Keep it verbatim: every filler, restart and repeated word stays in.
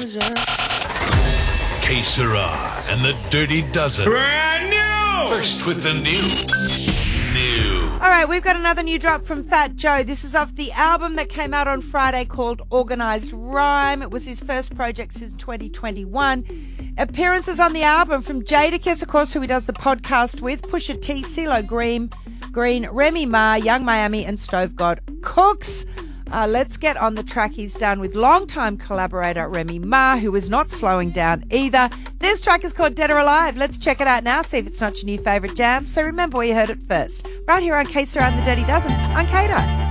pleasure. Que Sera and the Dirty Dozen. Brand new! First with the new. New. All right, we've got another new drop from Fat Joe. This is off the album that came out on Friday called Organised Rhyme. It was his first project since twenty twenty-one. Appearances on the album from Jadakiss, of course, who he does the podcast with, Pusha T, CeeLo Green, Green, Remy Ma, Young Miami, and Stove God Cooks. Uh, let's get on the track he's done with longtime collaborator Remy Ma, who is not slowing down either. This track is called Dead or Alive. Let's check it out now, see if it's not your new favourite jam. So remember where you heard it first. Right here on Que Sera and the Dirty Dozen on Kato.